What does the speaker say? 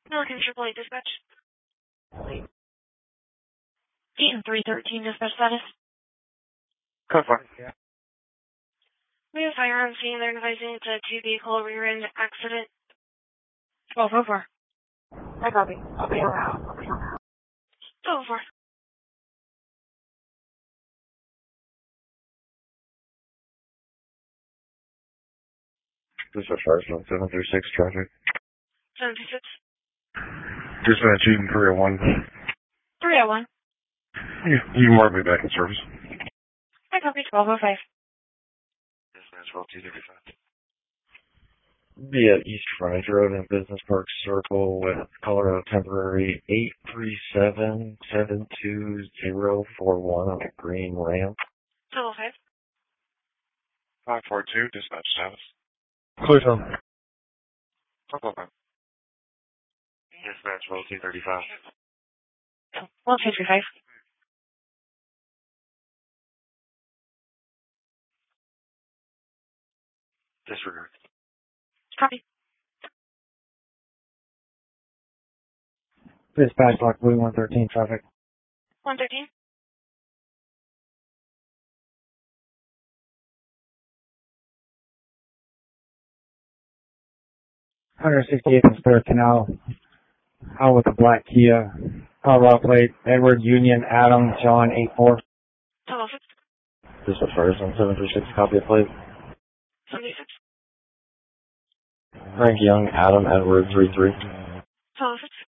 Milliken AAA dispatch. Eaton 313 dispatch status. Code 4. We have firearms scene. They're advising it's a two-vehicle rear-end accident. 1204. Hi, copy. I'll be around. 1204. Dispatch fires on 736 traffic. 726. Dispatch Eaton 301. 301. You can mark me back in service. Hi, copy 1205. Dispatch 12235. Be at East Frontage Road in Business Park Circle with Colorado Temporary 837-72041 on the green ramp. 1205. 542, dispatch status. Clear time. Dispatch 1235. 1255. Disregard. Copy. Dispatch Lock Blue 113 traffic. 113. $168 Spare Canal. Out with a black Kia. Colorado plate. Edward Union Adam John 84. 1206. Dispatch fires on 736, copy of plate. 76. Frank Young, Adam Edward 33. 1206.